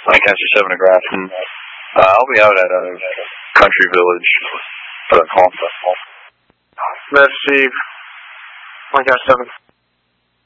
Lancaster 7 to Grafton. I'll be out at Country Village for the call. That's Steve. Lancaster 7.